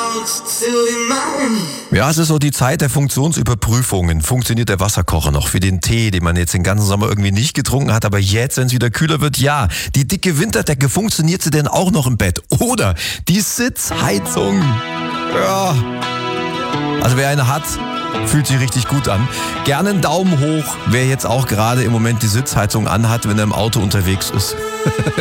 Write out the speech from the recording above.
Ja, es ist so die Zeit der Funktionsüberprüfungen. Funktioniert der Wasserkocher noch für den Tee, den man jetzt den ganzen Sommer irgendwie nicht getrunken hat, aber jetzt, wenn es wieder kühler wird, ja. Die dicke Winterdecke, funktioniert sie denn auch noch im Bett? Oder die Sitzheizung. Ja. Also wer eine hat, fühlt sich richtig gut an. Gerne einen Daumen hoch, wer jetzt auch gerade im Moment die Sitzheizung anhat, wenn er im Auto unterwegs ist.